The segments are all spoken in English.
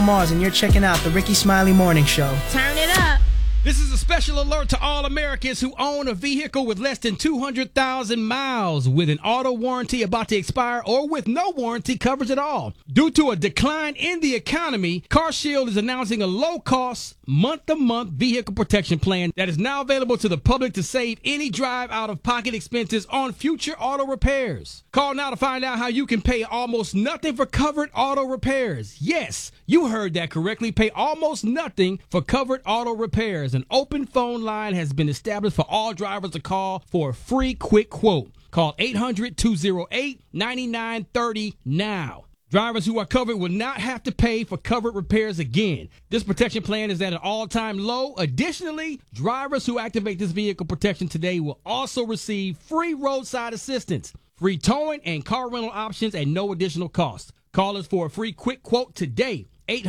Mars, and you're checking out the Ricky Smiley Morning Show. Turn it up. This is a special alert to all Americans who own a vehicle with less than 200,000 miles with an auto warranty about to expire or with no warranty coverage at all. Due to a decline in the economy, CarShield is announcing a low-cost, month-to-month vehicle protection plan that is now available to the public to save any drive out-of-pocket expenses on future auto repairs. Call now to find out how you can pay almost nothing for covered auto repairs. Yes, you heard that correctly. Pay almost nothing for covered auto repairs. An open phone line has been established for all drivers to call for a free quick quote. Call 800-208-9930 now. Drivers who are covered will not have to pay for covered repairs again. This protection plan is at an all-time low. Additionally, drivers who activate this vehicle protection today will also receive free roadside assistance, free towing, and car rental options at no additional cost. Call us for a free quick quote today.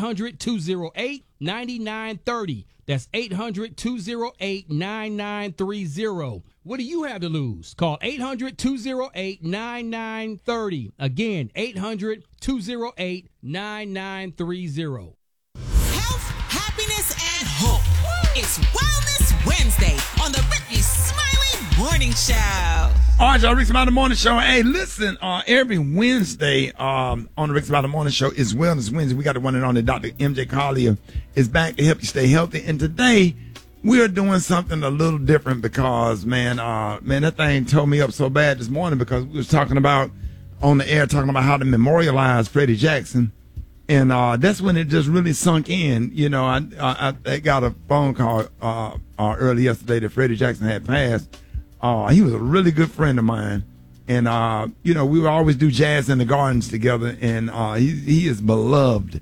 800-208-9930. That's 800-208-9930. What do you have to lose? Call 800-208-9930. Again, 800-208-9930. Health, happiness, and hope. It's Wellness Wednesday on the Ricky Smiley Morning Show. All right, y'all, Ricky Smiley Morning Show. Hey, listen, every Wednesday on the Ricky Smiley Morning Show is Wellness Wednesday. We got the one and only Dr. MJ Collier is back to help you stay healthy. And today, we are doing something a little different because, man, that thing tore me up so bad this morning because we was talking about, on the air, talking about how to memorialize Freddie Jackson. And that's when it just really sunk in. You know, I got a phone call early yesterday that Freddie Jackson had passed. He was a really good friend of mine. And, you know, we would always do Jazz in the Gardens together. And he is beloved.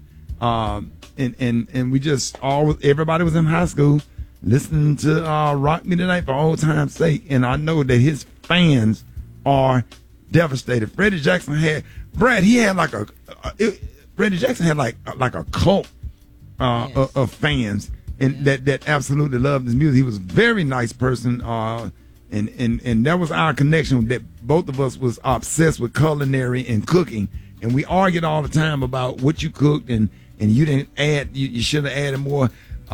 And we just everybody was in high school listening to Rock Me Tonight for old time's sake. And I know that his fans are devastated. Freddie Jackson had, Brad, he had like Freddie Jackson had like a cult of fans and that absolutely loved his music. He was a very nice person. And that was our connection, that both of us was obsessed with culinary and cooking. And we argued all the time about what you cooked and you didn't add, you should have added more.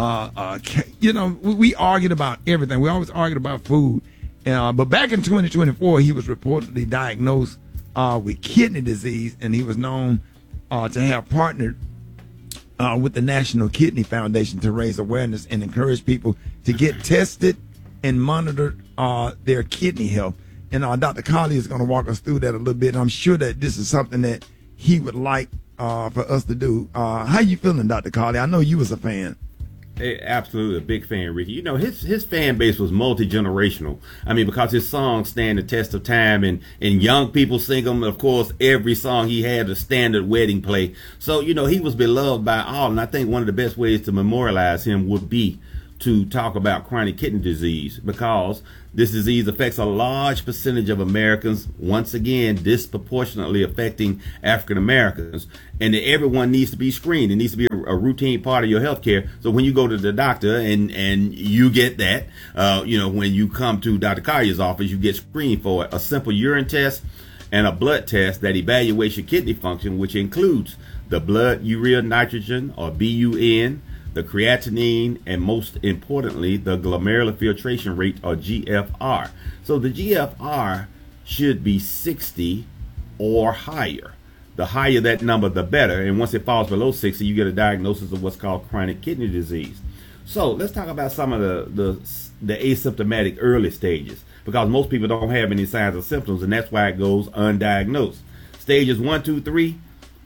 You know, we argued about everything. We always argued about food. But back in 2024, he was reportedly diagnosed with kidney disease, and he was known to have partnered with the National Kidney Foundation to raise awareness and encourage people to get tested and monitor their kidney health. And Dr. Collier is going to walk us through that a little bit. And I'm sure that this is something that he would like for us to do. How you feeling, Dr. Collier? I know you was a fan. Hey, absolutely, a big fan, Ricky. You know, his fan base was multi-generational. I mean, because his songs stand the test of time, and young people sing them. Of course, every song he had a standard wedding play. So, you know, he was beloved by all. And I think one of the best ways to memorialize him would be to talk about chronic kidney disease, because this disease affects a large percentage of Americans, once again disproportionately affecting African Americans, and that everyone needs to be screened. It needs to be a routine part of your health care. So when you go to the doctor and you get that, you know, when you come to Dr. Collier's office, you get screened for it. A simple urine test and a blood test that evaluates your kidney function, which includes the blood urea nitrogen, or BUN, the creatinine, and most importantly, the glomerular filtration rate, or GFR. So the GFR should be 60 or higher. The higher that number, the better. And once it falls below 60, you get a diagnosis of what's called chronic kidney disease. So let's talk about some of the asymptomatic early stages, because most people don't have any signs or symptoms, and that's why it goes undiagnosed. Stages 1 through 3,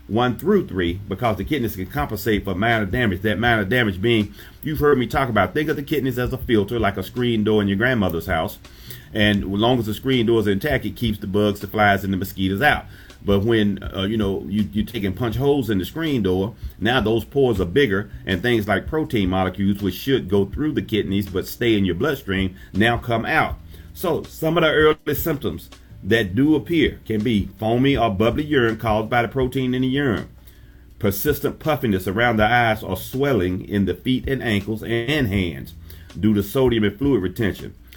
because the kidneys can compensate for minor damage. That minor damage being, you've heard me talk about, think of the kidneys as a filter, like a screen door in your grandmother's house. And as long as the screen door is intact, it keeps the bugs, the flies, and the mosquitoes out. But when you know, you take and punch holes in the screen door, now those pores are bigger, and things like protein molecules, which should go through the kidneys but stay in your bloodstream, now come out. So some of the early symptoms that do appear can be foamy or bubbly urine caused by the protein in the urine, persistent puffiness around the eyes or swelling in the feet and ankles and hands due to sodium and fluid retention,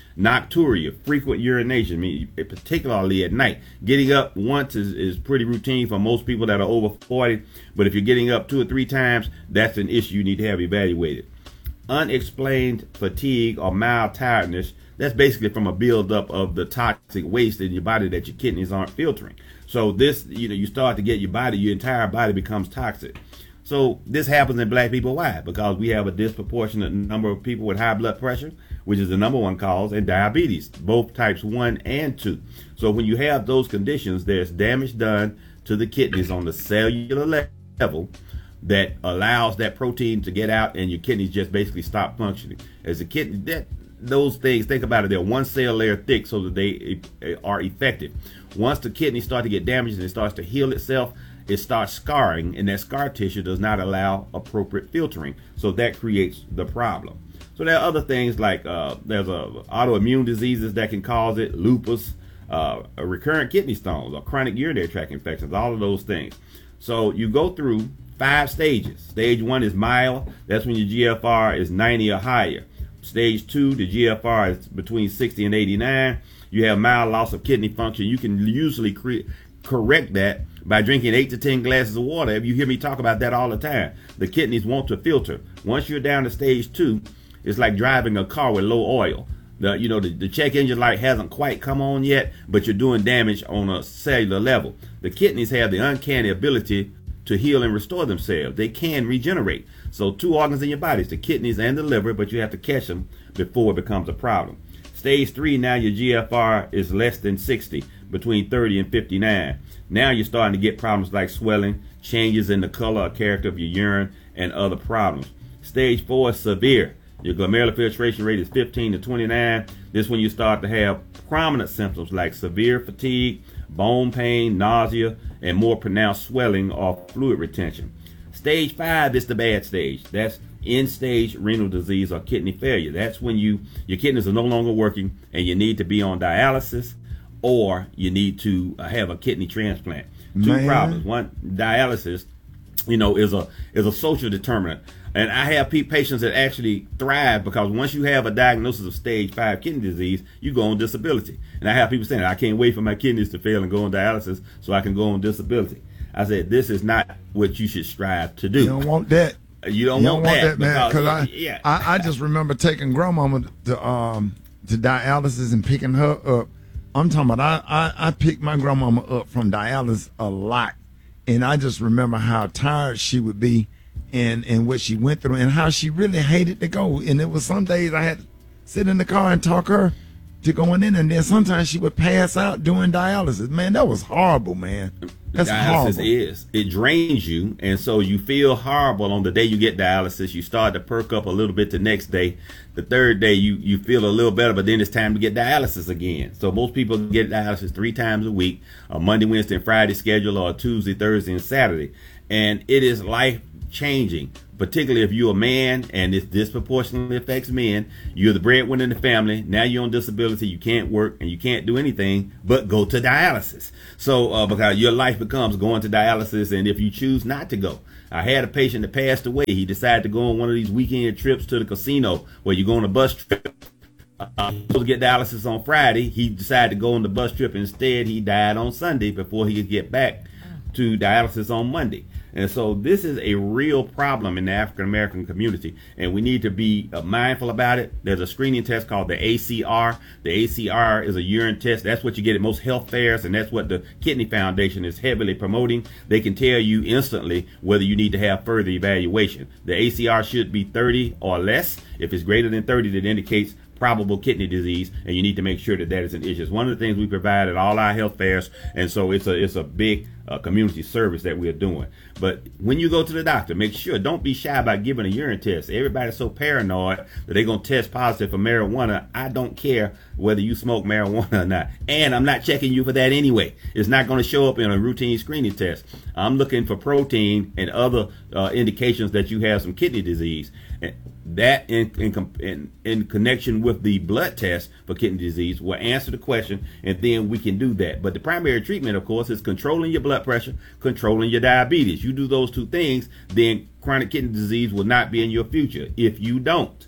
Nocturia, frequent urination, particularly at night. Getting up once is pretty routine for most people that are over 40, but if you're getting up 2 or 3 times, that's an issue you need to have evaluated. Unexplained fatigue or mild tiredness, that's basically from a buildup of the toxic waste in your body that your kidneys aren't filtering. So this, you start to get your entire body becomes toxic. So this happens in black people. Why? Because we have a disproportionate number of people with high blood pressure, which is the number 1 cause, and diabetes, both types 1 and 2. So when you have those conditions, there's damage done to the kidneys on the cellular level that allows that protein to get out, and your kidneys just basically stop functioning. As the kidney, those things, think about it, they're 1 cell layer thick so that they are effective. Once the kidneys start to get damaged and it starts to heal itself, it starts scarring, and that scar tissue does not allow appropriate filtering. So that creates the problem. So there are other things like there's autoimmune diseases that can cause it, lupus, recurrent kidney stones, or chronic urinary tract infections, all of those things. So you go through 5 stages. Stage 1 is mild. That's when your GFR is 90 or higher. Stage 2, the GFR is between 60 and 89. You have mild loss of kidney function. You can usually correct that by drinking 8 to 10 glasses of water. If you hear me talk about that all the time, the kidneys want to filter. Once you're down to stage 2, it's like driving a car with low oil. The check engine light hasn't quite come on yet, but you're doing damage on a cellular level. The kidneys have the uncanny ability to heal and restore themselves. They can regenerate. So 2 organs in your body, the kidneys and the liver, but you have to catch them before it becomes a problem. Stage 3, now your GFR is less than 60, between 30 and 59. Now you're starting to get problems like swelling, changes in the color or character of your urine, and other problems. Stage 4 is severe. Your glomerular filtration rate is 15 to 29. This is when you start to have prominent symptoms like severe fatigue, bone pain, nausea, and more pronounced swelling or fluid retention. Stage 5 is the bad stage. That's end-stage renal disease or kidney failure. That's when your kidneys are no longer working and you need to be on dialysis, or you need to have a kidney transplant. 2 problems. One, dialysis, is a social determinant. And I have patients that actually thrive because once you have a diagnosis of stage 5 kidney disease, you go on disability. And I have people saying, I can't wait for my kidneys to fail and go on dialysis so I can go on disability. I said, this is not what you should strive to do. You don't want that. You don't want that, man. Because I just remember taking grandmama to dialysis and picking her up. I'm talking about I picked my grandmama up from dialysis a lot, and I just remember how tired she would be, and what she went through, and how she really hated to go. And it was some days I had to sit in the car and talk her to going in, and then sometimes she would pass out doing dialysis. Man, that was horrible, man. That's dialysis it drains you, and so you feel horrible on the day you get dialysis. You start to perk up a little bit the next day. The 3rd day you feel a little better, but then it's time to get dialysis again. So most people get dialysis 3 times a week, a Monday, Wednesday, and Friday schedule, or a Tuesday, Thursday, and Saturday. And it is life changing, particularly if you're a man, and it disproportionately affects men. You're the breadwinner in the family. Now you're on disability. You can't work and you can't do anything but go to dialysis. So because your life becomes going to dialysis, and if you choose not to go. I had a patient that passed away. He decided to go on one of these weekend trips to the casino where you go on a bus trip. Supposed to get dialysis on Friday. He decided to go on the bus trip. Instead, he died on Sunday before he could get back to dialysis on Monday. And so this is a real problem in the African American community, and we need to be mindful about it. There's a screening test called the ACR. The ACR is a urine test. That's what you get at most health fairs, and that's what the Kidney Foundation is heavily promoting. They can tell you instantly whether you need to have further evaluation. The ACR should be 30 or less. If it's greater than 30, that indicates probable kidney disease, and you need to make sure that that is an issue. It's one of the things we provide at all our health fairs, and so it's a big community service that we're doing. But when you go to the doctor, make sure, don't be shy about giving a urine test. Everybody's so paranoid that they're going to test positive for marijuana. I don't care whether you smoke marijuana or not, and I'm not checking you for that anyway. It's not going to show up in a routine screening test. I'm looking for protein and other indications that you have some kidney disease. That in connection with the blood test for kidney disease will answer the question, and then we can do that. But the primary treatment, of course, is controlling your blood pressure, controlling your diabetes. You do those 2 things, then chronic kidney disease will not be in your future. If you don't,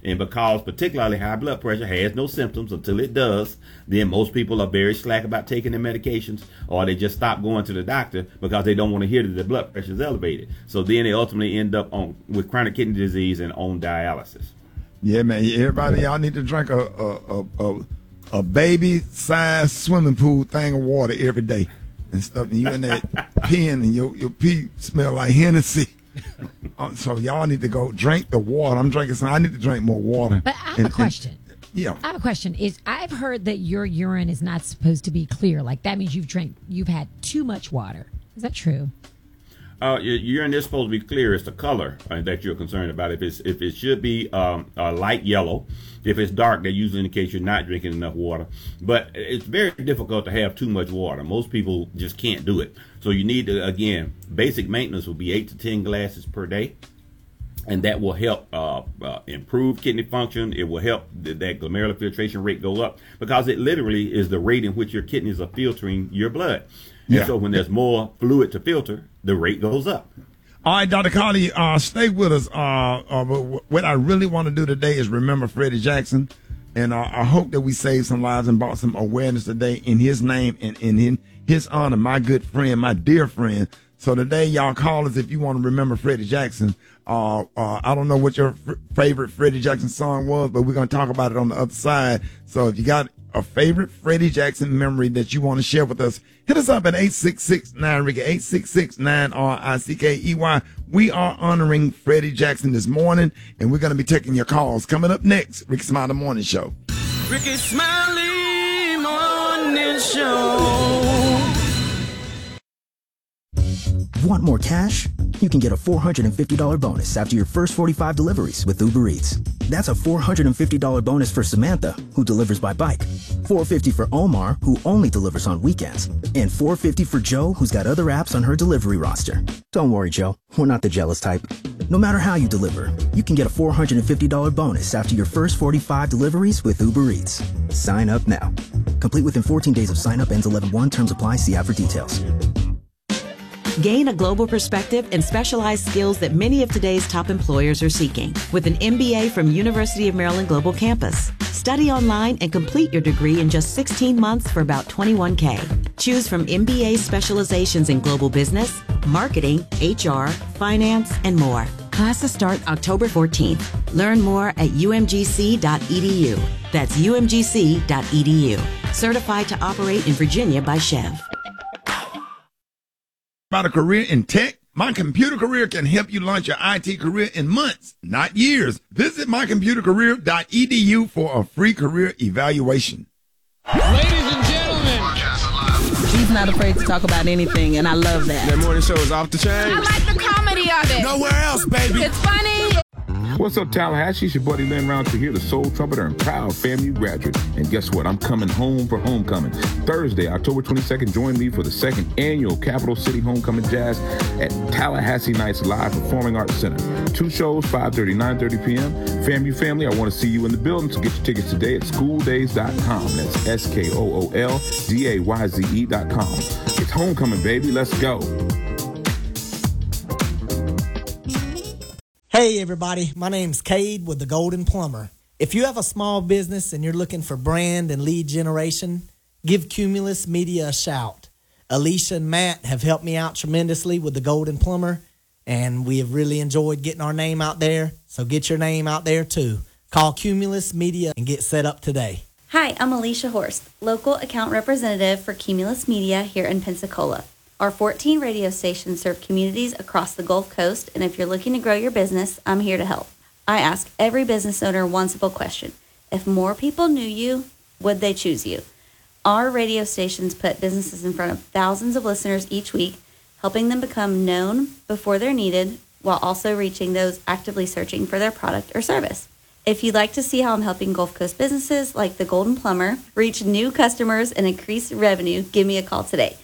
And because particularly high blood pressure has no symptoms until it does, then most people are very slack about taking their medications, or they just stop going to the doctor because they don't want to hear that their blood pressure is elevated. So then they ultimately end up with chronic kidney disease and on dialysis. Yeah, man. Everybody, y'all need to drink a baby-sized swimming pool thing of water every day and stuff. And you in that pen and your pee smell like Hennessy. So y'all need to go drink the water. I'm drinking some. I need to drink more water. But I have a question. Yeah. I have a question. I've heard that your urine is not supposed to be clear. Like that means you've had too much water. Is that true? Your urine is supposed to be clear. It's the color that you're concerned about. If it should be a light yellow. If it's dark, that usually indicates you're not drinking enough water. But it's very difficult to have too much water. Most people just can't do it. So you need to, again, basic maintenance will be 8 to 10 glasses per day. And that will help improve kidney function. It will help that glomerular filtration rate go up, because it literally is the rate in which your kidneys are filtering your blood. Yeah. And so when there's more fluid to filter, the rate goes up. All right, Dr. Carly, stay with us. What I really want to do today is remember Freddie Jackson. And I hope that we saved some lives and brought some awareness today in his name and in his honor, my good friend, my dear friend. So today, y'all call us if you want to remember Freddie Jackson. I don't know what your favorite Freddie Jackson song was, but we're going to talk about it on the other side. So if you got a favorite Freddie Jackson memory that you want to share with us, hit us up at 866-9-RICKY, 866-9-RICKEY. We are honoring Freddie Jackson this morning, and we're going to be taking your calls. Coming up next, Ricky Smiley Morning Show. Ricky Smiley Morning Show. Want more cash? You can get a $450 bonus after your first 45 deliveries with Uber Eats. That's a $450 bonus for Samantha, who delivers by bike, $450 for Omar, who only delivers on weekends, and $450 for Joe, who's got other apps on her delivery roster. Don't worry, Joe. We're not the jealous type. No matter how you deliver, you can get a $450 bonus after your first 45 deliveries with Uber Eats. Sign up now. Complete within 14 days of sign up. Ends 11/1. Terms apply. See app for details. Gain a global perspective and specialized skills that many of today's top employers are seeking with an MBA from University of Maryland Global Campus. Study online and complete your degree in just 16 months for about $21K. Choose from MBA specializations in global business, marketing, HR, finance, and more. Classes start October 14th. Learn more at umgc.edu. That's umgc.edu. Certified to operate in Virginia by Chev. About a career in tech? My Computer Career can help you launch your IT career in months, not years. Visit mycomputercareer.edu for a free career evaluation. Ladies and gentlemen, he's not afraid to talk about anything, and I love that. That morning show is off the chain. I like the comedy of it. Nowhere else, baby. It's funny. What's up, Tallahassee? It's your buddy Lynn Roundtree here, the soul trumpeter and proud FAMU graduate. And guess what? I'm coming home for homecoming. Thursday, October 22nd, join me for the second annual Capital City Homecoming Jazz at Tallahassee Nights Live Performing Arts Center. 2 shows, 5:30, 9:30 p.m. FAMU family, I want to see you in the building, so get your tickets today at schooldays.com. That's SKOOLDAYZE.com. It's homecoming, baby. Let's go. Hey everybody, my name's Cade with The Golden Plumber. If you have a small business and you're looking for brand and lead generation, give Cumulus Media a shout. Alicia and Matt have helped me out tremendously with The Golden Plumber, and we have really enjoyed getting our name out there, so get your name out there too. Call Cumulus Media and get set up today. Hi, I'm Alicia Horst, local account representative for Cumulus Media here in Pensacola. Our 14 radio stations serve communities across the Gulf Coast, and if you're looking to grow your business, I'm here to help. I ask every business owner one simple question. If more people knew you, would they choose you? Our radio stations put businesses in front of thousands of listeners each week, helping them become known before they're needed, while also reaching those actively searching for their product or service. If you'd like to see how I'm helping Gulf Coast businesses like The Golden Plumber reach new customers and increase revenue, give me a call today.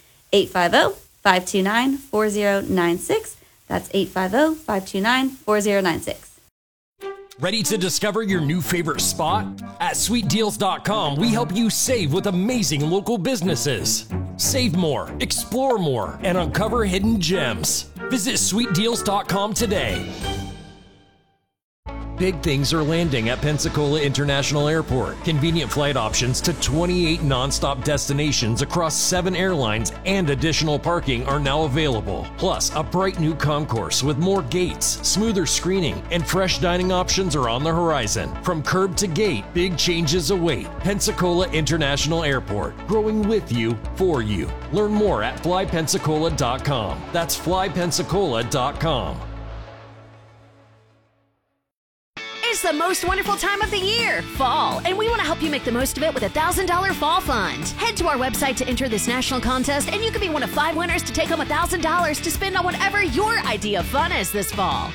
850-529-4096. That's 850-529-4096. Ready to discover your new favorite spot? At sweetdeals.com, we help you save with amazing local businesses. Save more, explore more, and uncover hidden gems. Visit sweetdeals.com today. Big things are landing at Pensacola International Airport. Convenient flight options to 28 nonstop destinations across 7 airlines and additional parking are now available. Plus, a bright new concourse with more gates, smoother screening, and fresh dining options are on the horizon. From curb to gate, big changes await. Pensacola International Airport, growing with you, for you. Learn more at flypensacola.com. That's flypensacola.com. It's the most wonderful time of the year, fall, and we want to help you make the most of it with a $1,000 fall fund. Head to our website to enter this national contest, and you could be one of 5 winners to take home $1,000 to spend on whatever your idea of fun is this fall.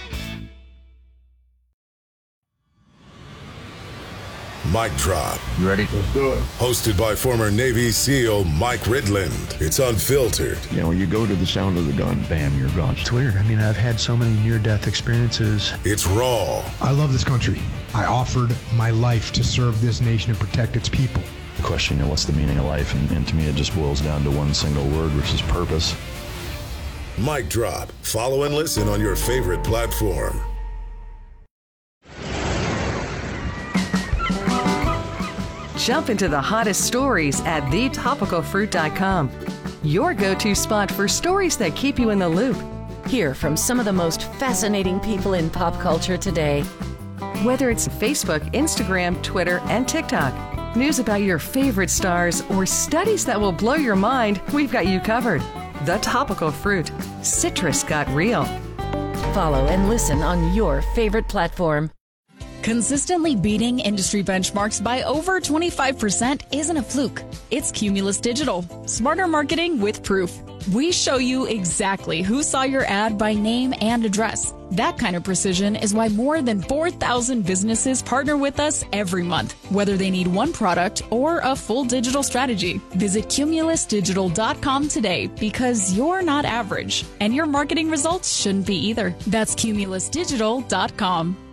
Mic Drop. You ready? Let's do it. Hosted by former Navy SEAL Mike Ridland. It's unfiltered. You know, when you go to the sound of the gun, bam, you're gone. It's weird. I mean, I've had so many near-death experiences. It's raw. I love this country. I offered my life to serve this nation and protect its people. The question, what's the meaning of life? And to me, it just boils down to one single word, which is purpose. Mic Drop. Follow and listen on your favorite platform. Jump into the hottest stories at thetopicalfruit.com. Your go-to spot for stories that keep you in the loop. Hear from some of the most fascinating people in pop culture today. Whether it's Facebook, Instagram, Twitter, and TikTok, news about your favorite stars, or studies that will blow your mind, we've got you covered. The Topical Fruit. Citrus got real. Follow and listen on your favorite platform. Consistently beating industry benchmarks by over 25% isn't a fluke. It's Cumulus Digital. Smarter marketing with proof. We show you exactly who saw your ad by name and address. That kind of precision is why more than 4,000 businesses partner with us every month, whether they need one product or a full digital strategy. Visit cumulusdigital.com today because you're not average, and your marketing results shouldn't be either. That's cumulusdigital.com.